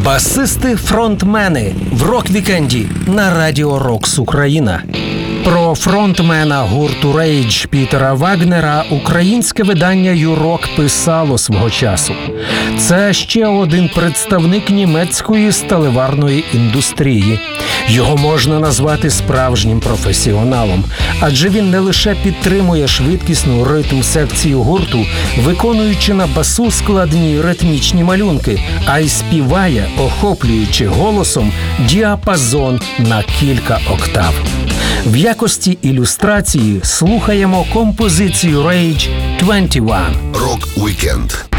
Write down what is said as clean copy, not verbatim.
Басисти-фронтмени в рок-вікенді на Радіо Рокс Україна. Про фронтмена гурту Rage Пітера Вагнера українське видання «Юрок» писало свого часу. Це ще один представник німецької сталеварної індустрії. Його можна назвати справжнім професіоналом, адже він не лише підтримує швидкісну ритм-секцію гурту, виконуючи на басу складні ритмічні малюнки, а й співає, охоплюючи голосом діапазон на кілька октав. В якості ілюстрації слухаємо композицію Rage 21. Рок-вікенд.